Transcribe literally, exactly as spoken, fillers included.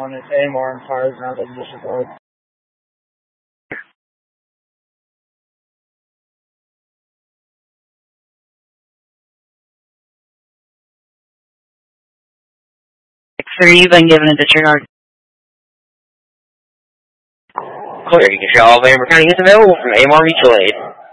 one is A M R and fires around the disregard. three, you've been given a disregard. Clear, you can show all of Amber County is available from A M R Mutual Aid.